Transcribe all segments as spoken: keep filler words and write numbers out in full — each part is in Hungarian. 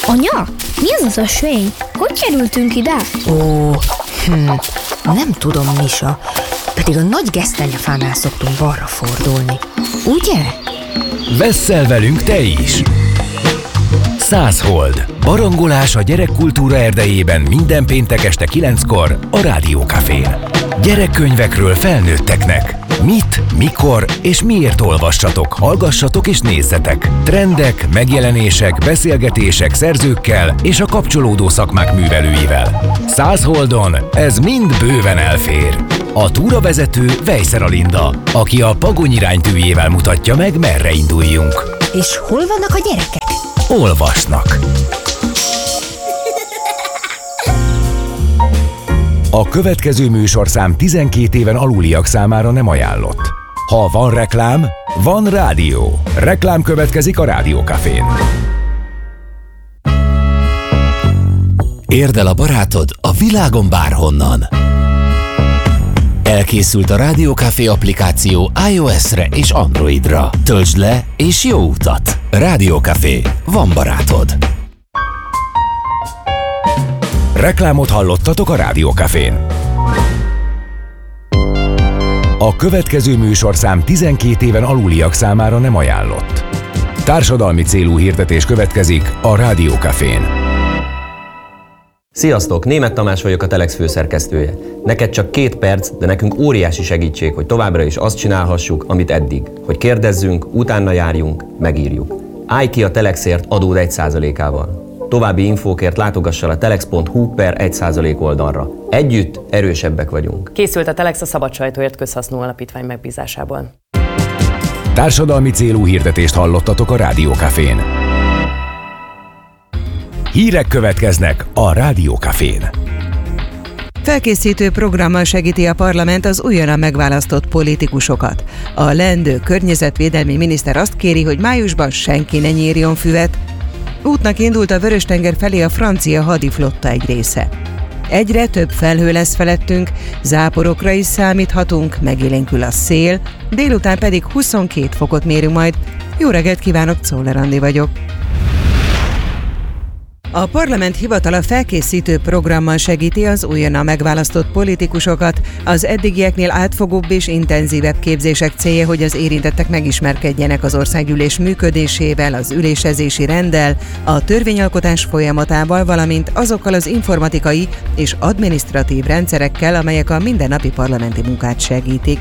Anya, mi az az ösvény? Hogy kerültünk ide? Ó, hm, nem tudom, Misa. Pedig a nagy gesztenyefánál szoktunk balra fordulni. Ugye? Vesszel velünk te is! Száz hold. Barangolás a gyerekkultúra erdejében minden péntek este kilenckor a Rádió Cafén. Gyerekkönyvekről felnőtteknek. Mit, mikor és miért olvassatok, hallgassatok és nézzetek. Trendek, megjelenések, beszélgetések szerzőkkel és a kapcsolódó szakmák művelőivel. Száz holdon ez mind bőven elfér. A túravezető Vejszer Alinda, aki a Pagony iránytűjével mutatja meg, merre induljunk. És hol vannak a gyerekek? Olvasnak. A következő műsorszám tizenkét éven aluliak számára nem ajánlott. Ha van reklám, van rádió. Reklám következik a Rádió Cafén. Érd el a barátod a világon bárhonnan. Elkészült a Rádió Café applikáció iOS-re és Androidra. Töltsd le és jó utat! Rádió Café. Van barátod. Reklámot hallottatok a Rádió Cafén. A következő műsorszám tizenkét éven aluliak számára nem ajánlott. Társadalmi célú hirdetés következik a Rádió Cafén. Sziasztok! Németh Tamás vagyok, a Telex főszerkesztője. Neked csak két perc, de nekünk óriási segítség, hogy továbbra is azt csinálhassuk, amit eddig. Hogy kérdezzünk, utána járjunk, megírjuk. Állj ki a Telexért adód egy százalékával. További infókért látogass el a telex pont hu per egy százalék oldalra. Együtt erősebbek vagyunk. Készült a Telex a Szabad Sajtóért Közhasznú Alapítvány megbízásából. Társadalmi célú hirdetést hallottatok a Rádió Cafén. Hírek következnek a Rádió Cafén. Felkészítő programmal segíti a parlament az újonnan megválasztott politikusokat. A leendő környezetvédelmi miniszter azt kéri, hogy májusban senki ne nyírjon füvet. Útnak indult a Vörös-tenger felé a francia hadiflotta egy része. Egyre több felhő lesz felettünk, záporokra is számíthatunk, megélénkül a szél, délután pedig huszonkét fokot mérünk majd. Jó reggelt kívánok, Czoller Andi vagyok. A parlament hivatala felkészítő programmal segíti az újonnan megválasztott politikusokat. Az eddigieknél átfogóbb és intenzívebb képzések célja, hogy az érintettek megismerkedjenek az országgyűlés működésével, az ülésezési renddel, a törvényalkotás folyamatával, valamint azokkal az informatikai és adminisztratív rendszerekkel, amelyek a mindennapi parlamenti munkát segítik.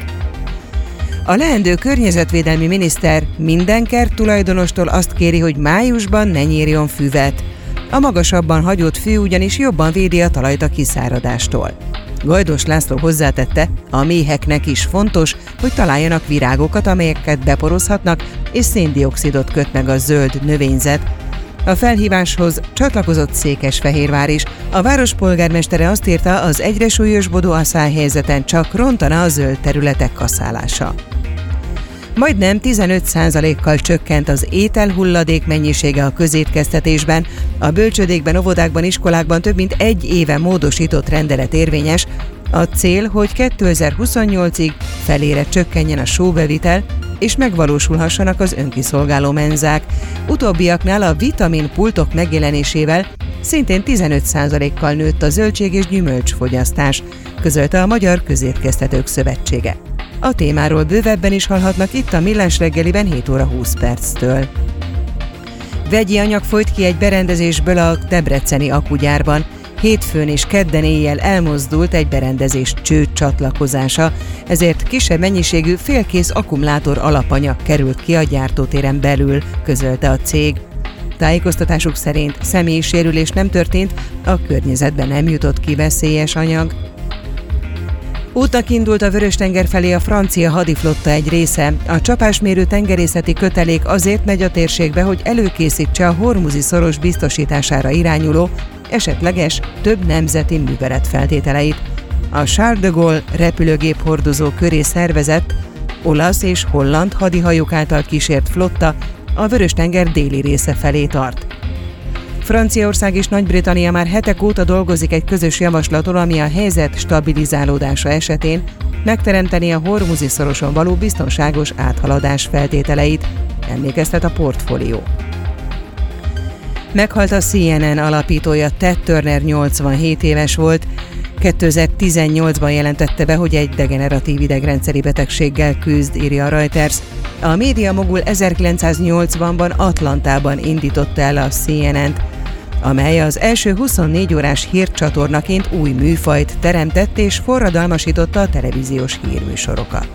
A leendő környezetvédelmi miniszter minden kert tulajdonostól azt kéri, hogy májusban ne nyírjon füvet. A magasabban hagyott fű ugyanis jobban védi a talajt a kiszáradástól. Gajdos László hozzátette, a méheknek is fontos, hogy találjanak virágokat, amelyeket beporozhatnak, és széndioxidot köt meg a zöld növényzet. A felhíváshoz csatlakozott Székesfehérvár is. A város polgármestere azt írta, az egyre súlyosbodó asszályhelyzeten csak rontana a zöld területek kaszálása. Majdnem tizenöt százalékkal csökkent az ételhulladék mennyisége a közétkeztetésben. A bölcsődékben, óvodákban, iskolákban több mint egy éve módosított rendelet érvényes. A cél, hogy kétezer-huszonnyolcig felére csökkenjen a sóbevitel, és megvalósulhassanak az önkiszolgáló menzák. Utóbbiaknál a vitaminpultok megjelenésével szintén tizenöt százalékkal nőtt a zöldség- és gyümölcsfogyasztás, közölte a Magyar Közétkeztetők Szövetsége. A témáról bővebben is hallhatnak itt a Millás reggeliben hét óra húsz perctől. Vegyi anyag folyt ki egy berendezésből a debreceni akugyárban. Hétfőn és kedden éjjel elmozdult egy berendezés csőd csatlakozása, ezért kisebb mennyiségű félkész akkumulátor alapanyag került ki a gyártótéren belül, közölte a cég. Tájékoztatásuk szerint személyi sérülés nem történt, a környezetben nem jutott ki veszélyes anyag. Útnak indult a Vörös-tenger felé a francia hadiflotta egy része. A csapásmérő tengerészeti kötelék azért megy a térségbe, hogy előkészítse a hormuzi szoros biztosítására irányuló, esetleges több nemzeti művelet feltételeit. A Charles de Gaulle repülőgép hordozó köré szervezett, olasz és holland hadihajók által kísért flotta a Vörös-tenger déli része felé tart. Franciaország és Nagy-Britannia már hetek óta dolgozik egy közös javaslaton, ami a helyzet stabilizálódása esetén megteremteni a hormuzi szoroson való biztonságos áthaladás feltételeit, emlékeztet a Portfólió. Meghalt a C N N alapítója, Ted Turner, nyolcvanhét éves volt. kétezer-tizennyolcban jelentette be, hogy egy degeneratív idegrendszeri betegséggel küzd, írja a Reuters. A média mogul ezerkilencszáznyolcvanban Atlantában indította el a C N N-t, amely az első huszonnégy órás hírcsatornaként új műfajt teremtett és forradalmasította a televíziós hírműsorokat.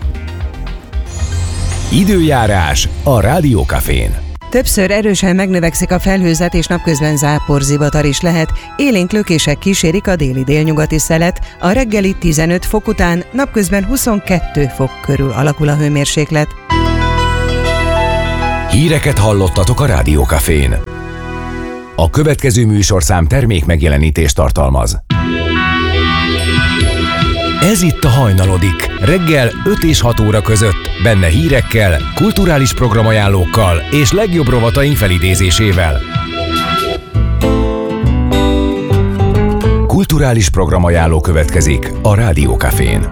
Időjárás a Rádió Cafén. Többször erősen megnövekszik a felhőzet, és napközben záporzivatar is lehet. Élénk lökések kísérik a déli-délnyugati szelet. A reggeli tizenöt fok után napközben huszonkettő fok körül alakul a hőmérséklet. Híreket hallottatok a Rádió Cafén. A következő műsorszám termék megjelenítést tartalmaz. Ez itt a Hajnalodik, reggel öt és hat óra között, benne hírekkel, kulturális programajánlókkal és legjobb rovataink felidézésével. Kulturális programajánló következik a Rádió Cafén.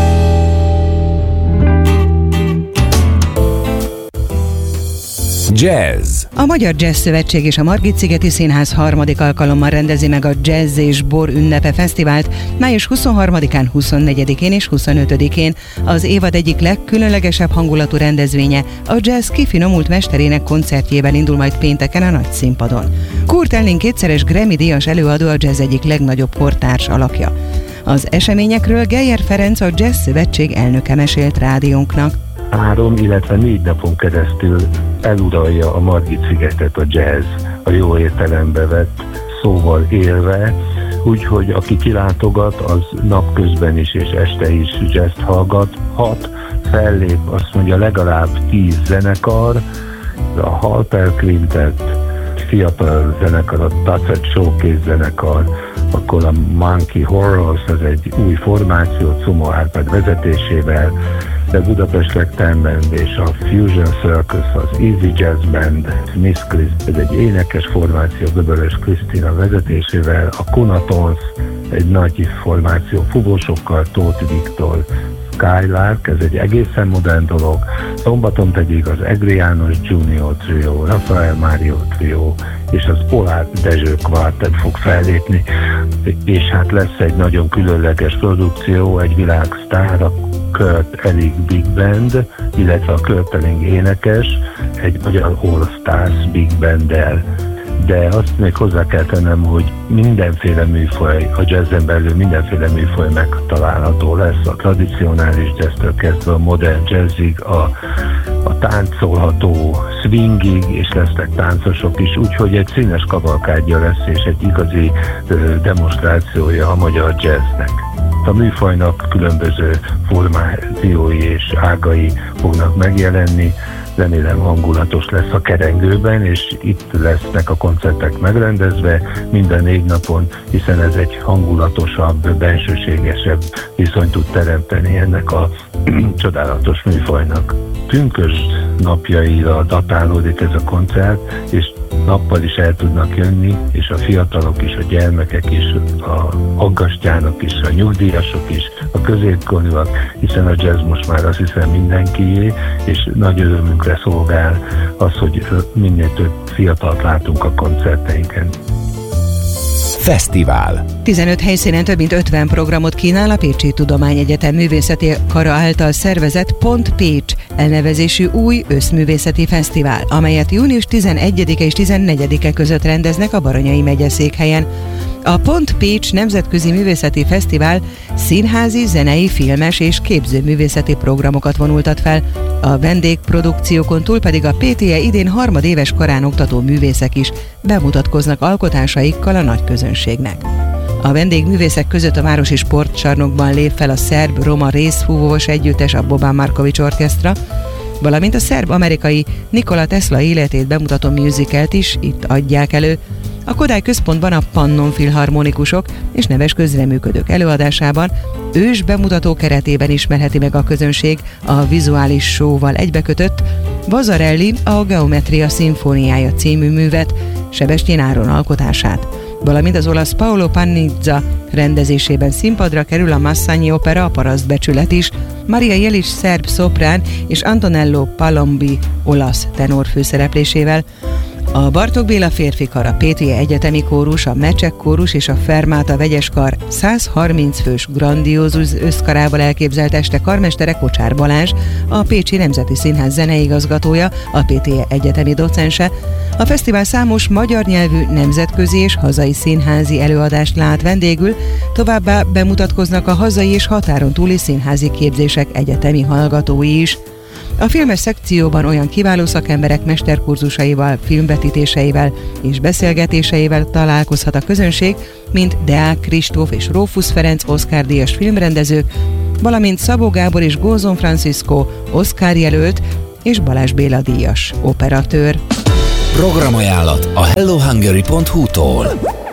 Jazz. A Magyar Jazz Szövetség és a Margit-szigeti Színház harmadik alkalommal rendezi meg a Jazz és Bor ünnepe fesztivált május huszonharmadikán, huszonnegyedikén és huszonötödikén. Az évad egyik legkülönlegesebb hangulatú rendezvénye, a jazz kifinomult mesterének koncertjével indul majd pénteken a nagy színpadon. Kurt Elling kétszeres Grammy-díjas előadó, a jazz egyik legnagyobb kortárs alakja. Az eseményekről Geyer Ferenc, a Jazz Szövetség elnöke mesélt rádiónknak. Három, illetve négy napon keresztül eluralja a Margit-szigetet a jazz, a jó értelembe vett szóval élve, úgyhogy aki kilátogat, az napközben is és este is jazzt hallgathat, fellép azt mondja legalább tíz zenekar, a Halper Quintet, fiatal zenekar, a Tucet Showcase zenekar, akkor a Monkey Horrors, az egy új formáció, Cumo Árpád vezetésével, de Budapest Ragtime Band és a Fusion Circus, az Easy Jazz Band, Miss Chris, ez egy énekes formáció, Göbörös Krisztina vezetésével, a Konatons, egy nagy formáció, fuvosokkal, Tóth Viktor, Skylark, ez egy egészen modern dolog, szombaton pedig az Egri János Junior Trio, Rafael Mário Trio és az Oláh Dezső Quartet fog fellépni, és hát lesz egy nagyon különleges produkció, egy világsztár, a Kurt Elling Big Band, illetve a Kurt Elling énekes, egy magyar All Stars Big Band-del. De azt még hozzá kell tennem, hogy mindenféle műfaj, a jazzen belül mindenféle műfaj megtalálható lesz, a tradicionális jazztől kezdve a modern jazzig, a, a táncolható swingig, és lesznek táncosok is, úgyhogy egy színes kavalkádja lesz, és egy igazi ö, demonstrációja a magyar jazznek. A műfajnak különböző formációi és ágai fognak megjelenni, remélem hangulatos lesz a kerengőben, és itt lesznek a koncertek megrendezve minden négy napon, hiszen ez egy hangulatosabb, bensőségesebb viszonyt tud teremteni ennek a csodálatos műfajnak. Pünkösd napjaira datálódik ez a koncert, és nappal is el tudnak jönni, és a fiatalok is, a gyermekek is, a aggastyánok is, a nyugdíjasok is, a középkorúak, hiszen a jazz most már azt hiszem mindenkié, és nagy örömünkre szolgál az, hogy minél több fiatalt látunk a koncerteinken. Fesztivál. tizenöt helyszínen több mint ötven programot kínál a Pécsi Tudományegyetem Művészeti Kara által szervezett Pont Pécs elnevezésű új összművészeti fesztivál, amelyet június tizenegyedike és tizennegyedike között rendeznek a Baranyai megyeszékhelyen. A Pont Pécs Nemzetközi Művészeti Fesztivál színházi, zenei, filmes és képzőművészeti programokat vonultat fel. A vendégprodukciókon túl pedig a pé té e idén harmadéves karán oktató művészek is bemutatkoznak alkotásaikkal a nagy közönségnek. A vendégművészek között a városi sportcsarnokban lép fel a szerb-roma részfúvós együttes, a Boban Markovics Orkesztra, valamint a szerb-amerikai Nikola Tesla életét bemutató musicalt is itt adják elő. A Kodály Központban a Pannon Filharmonikusok és neves közreműködők előadásában ős bemutató keretében ismerheti meg a közönség a vizuális show-val egybekötött Vazarelli a Geometria Szimfóniája című művet, Sebestyén Áron alkotását, valamint az olasz Paolo Pannizza rendezésében színpadra kerül a Massagni opera, a Parasztbecsület is, Maria Jelis szerb szoprán és Antonello Palombi olasz tenor főszereplésével. A Bartók Béla férfikar, a Pétrie Egyetemi Kórus, a Mecsek Kórus és a Fermáta Vegyeskar száz harminc fős grandiózus összkarával elképzelt este karmestere Kocsár Balázs, a Pécsi Nemzeti Színház zeneigazgatója, a Pétrie Egyetemi docense. A fesztivál számos magyar nyelvű, nemzetközi és hazai színházi előadást lát vendégül, továbbá bemutatkoznak a hazai és határon túli színházi képzések egyetemi hallgatói is. A filmes szekcióban olyan kiváló szakemberek mesterkurzusaival, filmvetítéseivel és beszélgetéseivel találkozhat a közönség, mint Deák Kristóf és Rófusz Ferenc Oscar-díjas filmrendezők, valamint Szabó Gábor és Gózon Francisco Oscar jelölt és Balázs Béla díjas operatőr. Programajánlat a hello hungary pont hu-tól.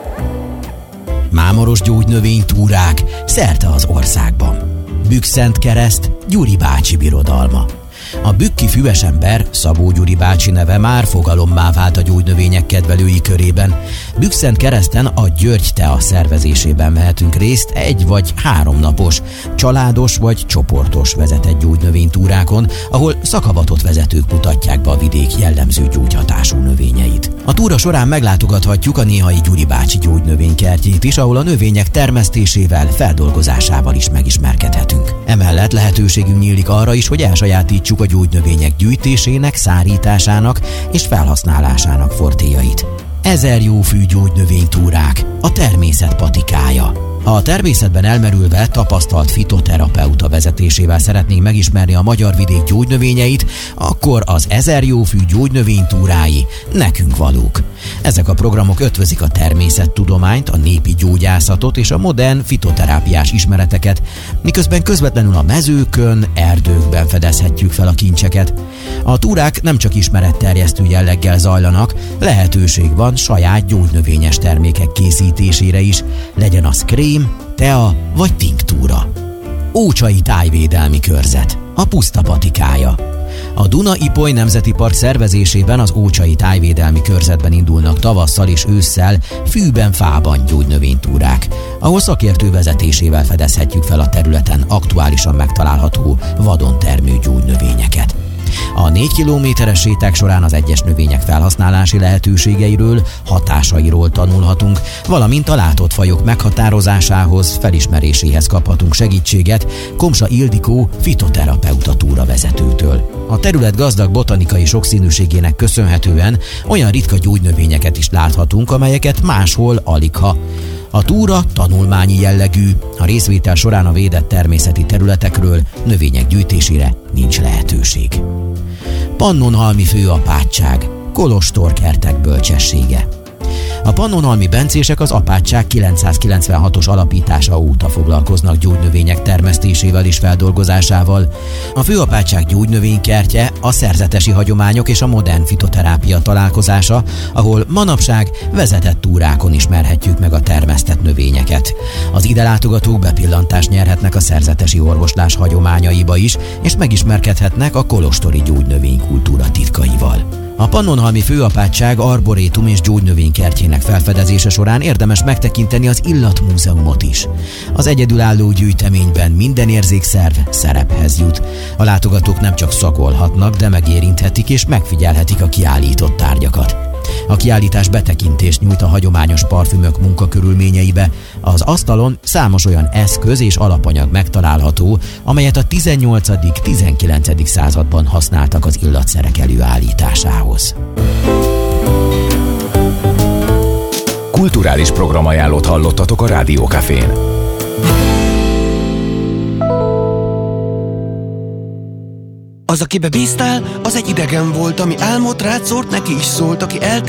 Mámoros gyógynövénytúrák szerte az országban. Bükkszentkereszt, Gyuri bácsi birodalma. A bükki füvesember, Szabó Gyuri bácsi neve már fogalommá vált a gyógynövények kedvelői körében. Bükkszentkereszten a György Tea szervezésében vehetünk részt egy vagy három napos, családos vagy csoportos vezetett gyógynövénytúrákon, ahol szakavatott vezetők mutatják be a vidék jellemző gyógyhatású növényeit. A túra során meglátogathatjuk a néhai Gyuri bácsi gyógynövénykertjét is, ahol a növények termesztésével, feldolgozásával is megismerkedhetünk. Emellett lehetőségünk nyílik arra is, hogy elsajátítsuk a gyógynövények gyűjtésének, szárításának és felhasználásának fortélyait. Ezer jófű gyógynövénytúrák, a természet patikája. Ha a természetben elmerülve tapasztalt fitoterapeuta vezetésével szeretnénk megismerni a magyar vidék gyógynövényeit, akkor az Ezer jófű gyógynövénytúrái nekünk valók. Ezek a programok ötvözik a természettudományt, a népi gyógyászatot és a modern fitoterápiás ismereteket, miközben közvetlenül a mezőkön, erdőkben fedezhetjük fel a kincseket. A túrák nem csak ismeretterjesztő jelleggel zajlanak, lehetőség van saját gyógynövényes termékek készítésére is, legyen az krém, tea vagy tinktúra. Ócsai Tájvédelmi Körzet, a puszta patikája. A Duna-Ipoly Nemzeti Park szervezésében az Ócsai Tájvédelmi Körzetben indulnak tavasszal és ősszel fűben-fában gyógynövénytúrák, ahol szakértő vezetésével fedezhetjük fel a területen aktuálisan megtalálható vadon termő gyógynövényeket. A négy kilométeres séták során az egyes növények felhasználási lehetőségeiről, hatásairól tanulhatunk, valamint a látott fajok meghatározásához, felismeréséhez kaphatunk segítséget Komsa Ildikó fitoterapeuta túravezetőtől. A terület gazdag botanikai sokszínűségének köszönhetően olyan ritka gyógynövényeket is láthatunk, amelyeket máshol aligha. A túra tanulmányi jellegű, a részvétel során a védett természeti területekről, növények gyűjtésére nincs lehetőség. Pannonhalmi főapátság, kolostorkertek bölcsessége. A pannonhalmi bencések az apátság kilencszázkilencvenhatos alapítása óta foglalkoznak gyógynövények termesztésével és feldolgozásával. A főapátság gyógynövénykertje a szerzetesi hagyományok és a modern fitoterápia találkozása, ahol manapság vezetett túrákon ismerhetjük meg a termesztett növényeket. Az ide látogatók bepillantást nyerhetnek a szerzetesi orvoslás hagyományaiba is, és megismerkedhetnek a kolostori gyógynövénykultúra titkaival. A Pannonhalmi Főapátság arborétum és gyógynövénykertjének felfedezése során érdemes megtekinteni az Illatmúzeumot is. Az egyedülálló gyűjteményben minden érzékszerv szerephez jut. A látogatók nem csak szakolhatnak, de megérinthetik és megfigyelhetik a kiállított tárgyakat. A kiállítás betekintést nyújt a hagyományos parfümök munkakörülményeibe. Az asztalon számos olyan eszköz és alapanyag megtalálható, amelyet a tizennyolcadik-tizenkilencedik században használtak az illatszerek előállításához. Kulturális programajánlót hallottatok a Rádió Cafén. Az, akibe bíztál, az egy idegen volt, ami álmot rád szórt, neki is szólt, aki eltelt.